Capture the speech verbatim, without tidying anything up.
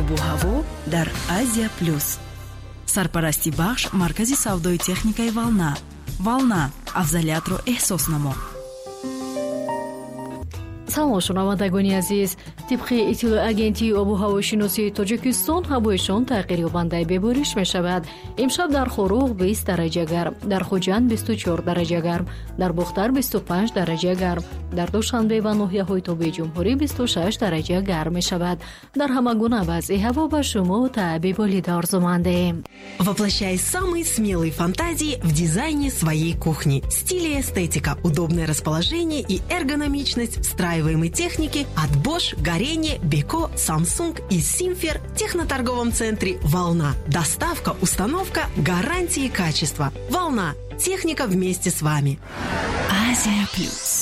обу ҳаво дар Азия плюс. Сарпарасти бахш маркази савдои техникаи Волна. Волна, афзалиятро эҳсос намо. салом шунавандагони азиз, тибқи иттилоъ агентии обу ҳавошиносии Тоҷикистон ҳавоишон тағйирёбанда бебориш мешавад. имшаб дар Хоруғ бист дараҷа гарм, дар Хуҷанд бисту чор дараҷа гарм, дар Бухтар бисту панҷ дараҷа гарм, дар Душанбе ва ноҳияҳои тобии ҷумҳурӣ бисту шаш дараҷа гарм мешавад. Дар ҳама гуна вазъи ҳаво ба шумо таъбиболида орзумандем. Воплощай самые смелые фантазии в дизайне своей кухни. Стиль и эстетика, удобное расположение и эргономичность встраиваемой техники от Bosch, Горение, Beko, Samsung и Simfer в техноторговом центре «Волна». Доставка, установка, гарантии качества. «Волна». Техника вместе с вами. Азия плюс.